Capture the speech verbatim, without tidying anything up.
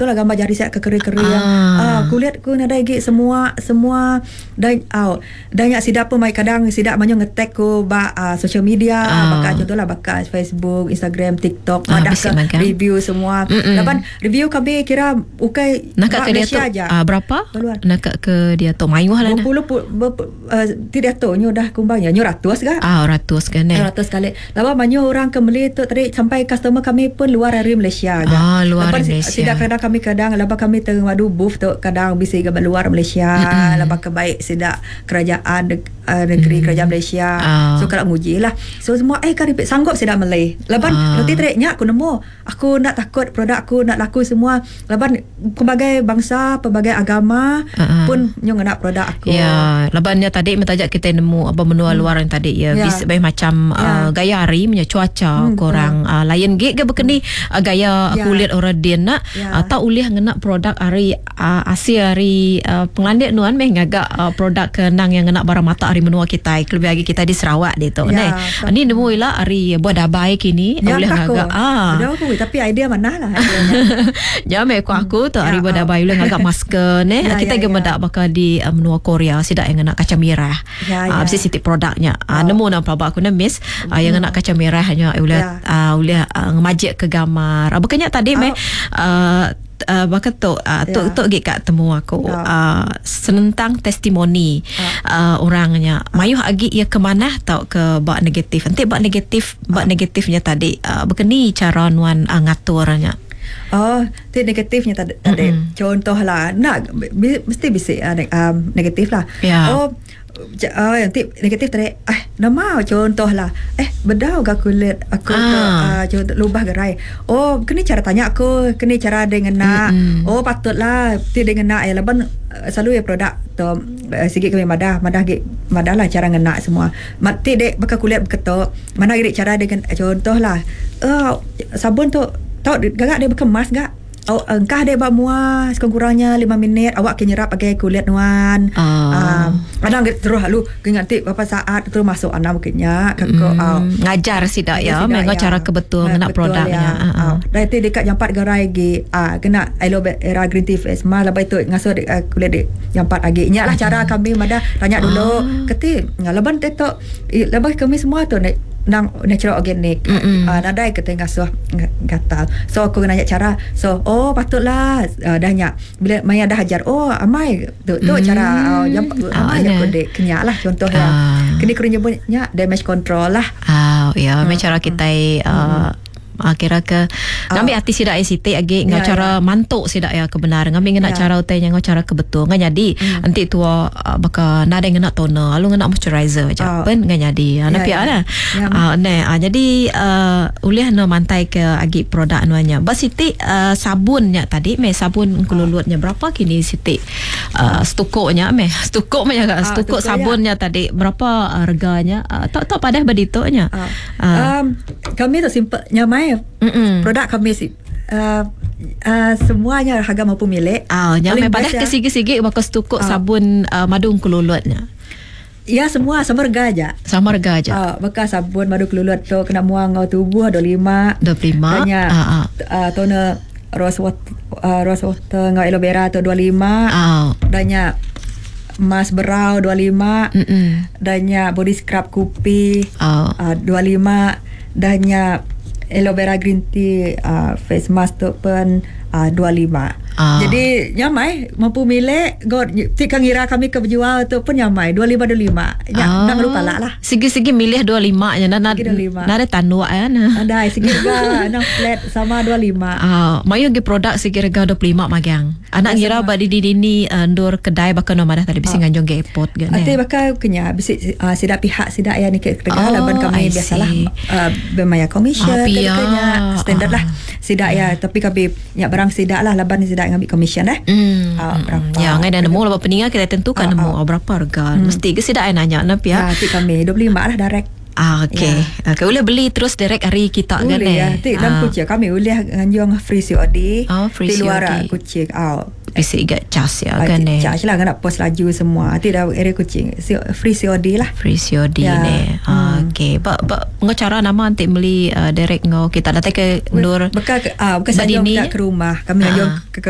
betul lah gambar jari saya kekeri-keri yang ah kulit ku ada lagi semua semua dan au dan yak sidak pun mai kadang sidak banyak ngetek ku ba uh, social media ah. Bakal contohlah bakal Facebook, Instagram, TikTok ah, ada ke review semua. Lapan review kami kira ukai nak ke dia tu uh, berapa? Nak ke dia tu mayuh lah. Berpuluh uh, tidak tu nyu dah kumbangnya nyu ratus ke? Ah ratus kan eh. Ratus kali. Lapan banyak orang kembali tu tadi sampai customer kami pun luar dari Malaysia. Ah luar dari Malaysia. Sidak kadang kami kadang lapan kami tengah madu booth tu kadang bisa ke luar Malaysia. Mm-hmm. Lapan kebaik sidak kerajaan de, uh, negeri mm. kerajaan Malaysia. Ah. So kalau muji lah. So semua eh kan sanggup sidak Malay. Lapan ah. nanti tadi nyak aku nemu aku nak takut produk aku nak laku semua. Lapan pelbagai bangsa, pelbagai agama uh-huh. pun nyong nak produk aku. Ya, labannya tadi mentajak kita nemu apa menua hmm. luar yang tadi ya, ya. Bis macam ya. uh, gaya hari punya cuaca hmm, korang uh, layan gig ke bekeni uh, gaya ya. Kulit orang dia nak ya. Atau ulih ngena produk hari uh, Asia hari uh, penglandik nuan meh ngagak uh, produk kenang yang ngena barang mata hari menua kita lebih lagi kita di Sarawak dia tu ya, nah. Ni nemu ila hari buat dabai kini ya, ulih ngagak ah. Aku tapi idea mana lah. Ya me aku aku tu hari buat dabai ulih ngagak masker ni ya, kita ya, gemedak ya. Bakal di uh, menua Korea sidak yang nak kaca merah ya, uh, ya. Mesti siti produknya uh, oh. Nemu nak pelabak aku nak miss uh, yang nak kaca merah hanya boleh ya. uh, boleh uh, ngemajik ke gambar uh, bukannya tadi oh. me uh, Uh, bakal tu uh, tu tu gig kat temu aku yeah. uh, senentang testimoni yeah. uh, orangnya uh. mayuh agi ia ke mana tau ke bak negatif nanti bak negatif bak uh. negatifnya tadi uh, begini cara nuan uh, ngaturnya. Oh, tu negatifnya tadi. Mm-hmm. Contohlah nak mesti bisa uh, um, negatif lah. Yeah. Oh Oh, yang tip negatif tadi eh nama contohlah eh bedau gak kulit aku ah. uh, contoh lubah gerai oh kini cara tanya aku kini cara dengan nak mm-hmm. oh patutlah ti dengan nak ya laban uh, selalu ya produk tu uh, sikit kami madah madah gig madah lah cara ngena semua mati dek bakal kulit beketok mana gig cara dengan uh, contohlah uh, sabun tu tahu gagak dia berkemas gak oh, engkah dia buat muas kurang-kurangnya lima minit awak ke nyerap pakai kulit nuan uh. um, kadang terus lalu ganti beberapa saat terus masuk anak mungkinnya ke mm, uh, ngajar sidak ya mengo cara kebetul uh, nak produknya ya. uh, uh. Dan itu dekat jampat gerai gi uh, kena aloe vera green tea face malah baik tu ngasuh uh, kulit dik jampat lagi nyak lah cara kami madah tanya dulu uh. keti leban tetok leban kami semua tu nang natural organic uh, nadai kita ngasuh gatal so aku nanya cara so oh patutlah uh, dah nyak bila Maya dah ajar oh amai tu tu mm. cara uh, yang amai aku dek kenyak lah contohnya uh. kini kurang nyebutnya damage control lah ah uh, ya uh, uh, cara kita uh, uh, kira ke ngambil hati sidak I C T agi ngau ya, cara ya. Mantuk sidak ya kebenaran ngambil ngena ya. Cara utai ngau cara kebetul ngan jadi hmm. nanti tua uh, baka nada ngena toner lalu ngena moisturizer aja oh. Pen ngan jadi ana pia lah ah ne uh, jadi uh, ulih no mantai ke agi produk anuanya bas siti uh, sabunnya tadi me sabun kululutnya berapa kini siti uh, stukonya me stukok me agak stukok sabunnya ya. Tadi berapa harganya uh, tak tak padah baditonya uh. uh. um, kami tu simple nyamai Mm-mm. produk kami sih uh, uh, semuanya harga mampu milik. Ah, nyamai pada kesigi-sigi bakal stukuk uh. sabun uh, madu kelulutnya. Ya semua sama harga aja. Sama harga aja. Uh, bekas sabun madu kelulut tu kena muang ngau tubuh dua puluh lima. dua puluh lima. Tanya uh, uh, toner rose water uh, rose water ngau aloe vera tu dua puluh lima. Oh. Danya mask brow dua puluh lima. Mm-mm. Danya body scrub kupi oh. uh, dua puluh lima. Danya aloe vera green tea uh, face mask tu pun uh, dua puluh lima. Ah. Jadi nyamai mampu milik god tikang ngira kami ke berjual tu pun nyamai dua puluh lima dua puluh lima. Ya ah. Nak lupa lah lah. Segi-segi milih dua puluh lima nya nak nak ada tanua ya nah. Ada segi harga nak flat sama dua puluh lima. Ah, mayu ge produk segi harga dua puluh lima magang. Anak ngira badi di dini ndur kedai bakal no madah tadi bisi ah. Nganjong ge airport ge. Ate bakal kenya bisi uh, sidak pihak sidak ya ni ke harga laban kami biasalah uh, bermaya commission kenya standard lah. Sidak ya tapi kami ya barang sidak lah laban sidak ngambil commission eh. Hmm. Uh, berapa? Ya, ngai dah nemu lah peningan kita tentukan uh, nemu uh. berapa harga. Hmm. Mesti ke sidak nanya nap ya. Ya, tik kami dua puluh lima lah direct. Ah, okey. Ya. Okay, boleh beli terus direct hari kita kan eh. Ya, tik dalam kucing kami boleh nganjung free C O D. Oh, free C O D. Di luar kucing. Ah. Bisa igat cas ya kan eh. Cas lah nak post laju semua. Tik dah area kucing. Free C O D lah. Free C O D ya. Ni. Hmm. Okey. Ba ba cara nama nanti beli uh, direct ngau kita datang ke Nur. Bekal ah, bukan saja ke rumah. Kami nganjung ke